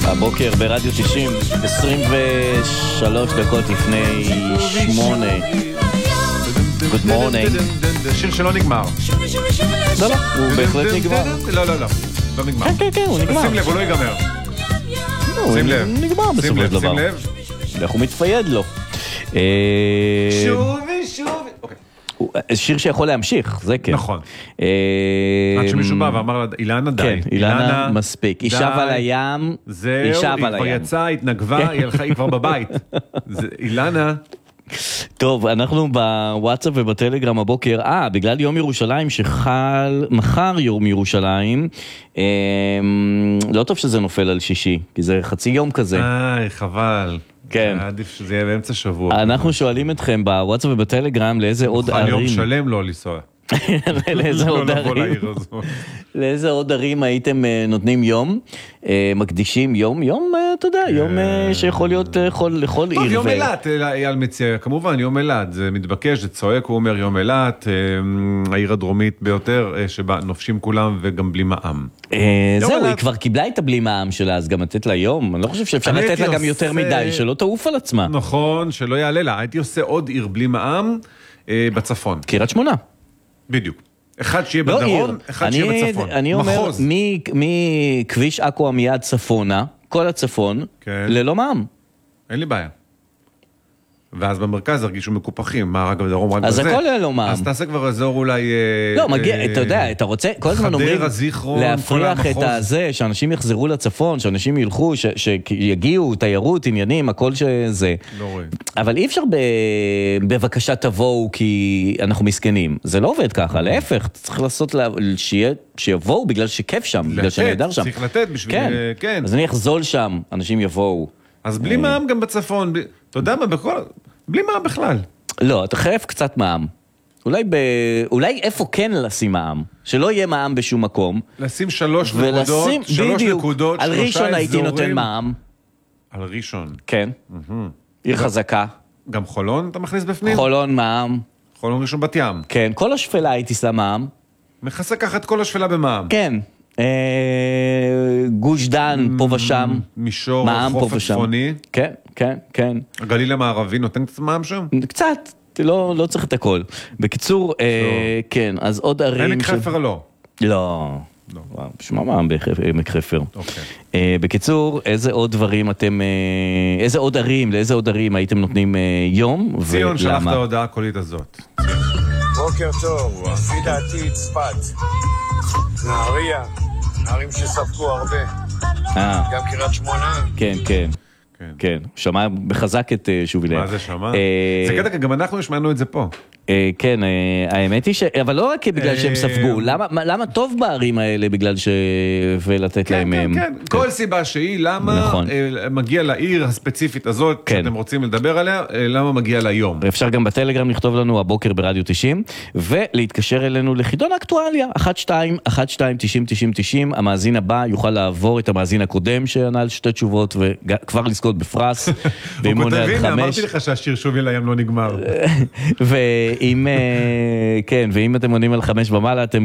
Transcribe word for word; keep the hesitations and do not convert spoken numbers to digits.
הבוקר ברדיו תשעים, עשרים ושלוש דקות לפני שמונה. Good morning. שיר שלא נגמר. לא, לא, הוא בהחלט נגמר. לא, לא, לא, לא נגמר. כן, כן, כן, הוא נגמר. שים לב, הוא לא ייגמר. שים לב. הוא נגמר בסופו של דבר. שים לב. איך הוא מתפייד לו. שוב ושוב. שיר שיכול להמשיך, זה כן. נכון. עד שמישהו בא ואמר לה, אילנה די. כן, אילנה מספיק. היא שבה על הים, היא שבה על היא כבר הים. יצאה, התנגבה, היא הלכה, היא כבר בבית. אילנה... טוב, אנחנו בוואטסאפ ובטלגרם הבוקר, אה, בגלל יום ירושלים שחל, מחר יום ירושלים, אה, לא טוב שזה נופל על שישי, כי זה חצי יום כזה. איי, חבל. כן. עדיף שזה יהיה באמצע שבוע. אנחנו שואלים אתכם בוואטסאפ ובטלגרם לאיזה עוד ערים. יום שלם לא לנסוע. לאיזה עוד ערים. לאיזה עוד ערים הייתם נותנים יום, מקדישים יום, יום, אתה יודע, יום שיכול להיות לכל עיר. טוב, יום אילת, אייל מציע, כמובן, יום אילת, זה מתבקש, זה צועק, הוא אומר יום אילת, העיר הדרומית ביותר, שבה נופשים כולם וגם בלי מע"מ. זהו, היא כבר קיבלה את הבלי מע"מ שלה, אז גם לתת לה יום, אני לא חושב שאפשר לתת לה גם יותר מדי, שלא תעוף על עצמה. נכון, שלא יעלה לה, הייתי עושה עוד עיר בלי מע"מ בצפון. קריית שמונה. בדיוק. אחד שיהיה בדרום, אחד שיהיה בצפון. אני אומר, מכביש עכו עמיעד צפונה, כל הצפון, ללא מע"מ. אין לי בעיה. ואז במרכז הרגישו מקופחים, מה רק בדרום, רק בזה. אז הכל ללא מע"מ. אז תעשה כבר אזור אולי... לא, מגיע, אתה יודע, אתה רוצה, כל הזמן אומרים, להפריח את הזה, שאנשים יחזרו לצפון, שאנשים ילכו, שיגיעו, תיירות, עניינים, הכל שזה. לא רואה. אבל אי אפשר בבקשה תבואו, כי אנחנו מסכנים. זה לא עובד ככה, להפך, צריך לעשות, שיבואו בגלל שכיף שם, בגלל שנהדר שם. צריך לתת בשביל... כן, אז אני אחזול שם, אנשים יבואו. אז בלי מע"מ גם בצפון, אתה יודע מה, בכל... בלי מע"מ בכלל. לא, אתה חייב קצת מע"מ. אולי, ב... אולי איפה כן לשים מע"מ? שלא יהיה מע"מ בשום מקום. לשים שלוש נקודות, שלוש נקודות, על ראשון הייתי נותן מע"מ. על ראשון? כן. עיר חזקה. גם חולון אתה מכניס בפנים? חולון מע"מ. חולון ראשון בת ים. כן, כל השפלה הייתי שם מע"מ. מכסה ככה את כל השפלה במע"מ. כן. גוש דן פה ושם, מישור חוף הצפוני, כן, כן, כן. הגליל המערבי נותן קצת מע"מ שם? קצת, לא, לא צריך את הכל. בקיצור, כן, אז עוד ערים... עמק חפר לא? לא, בשביל מה מע"מ בעמק חפר. בקיצור, איזה עוד דברים אתם, איזה עוד ערים, לאיזה עוד ערים הייתם נותנים יום, ולמה? ציון שלח את ההודעה הקולית הזאת. בוקר טוב, לפי דעתי צפת, נהריה, נערים שספגו הרבה. גם קריית שמונה. כן, כן. כן, שמע בחזק את שובי לב. מה זה שמע? זה קטע, גם אנחנו השמענו את זה פה. כן, האמת היא ש... אבל לא רק בגלל שהם ספגו, למה טוב בערים האלה בגלל ש... ולתת להם... כן, כן, כל סיבה שהיא, למה מגיע לעיר הספציפית הזאת, שאתם רוצים לדבר עליה, למה מגיע ליום. אפשר גם בטלגרם לכתוב לנו הבוקר ברדיו תשעים, ולהתקשר אלינו לחידון האקטואליה, אחת שתיים אחת שתיים תשעים תשעים תשעים, המאזין הבא יוכל לעבור את המאזין הקודם שענה על שתי תשובות, וכבר לזכות בפרס, ואם הוא נעד חמש... אמרתי לך שהשיר שובי לים לא נגמר. ואם, כן, ואם אתם עונים על חמש במעלה, אתם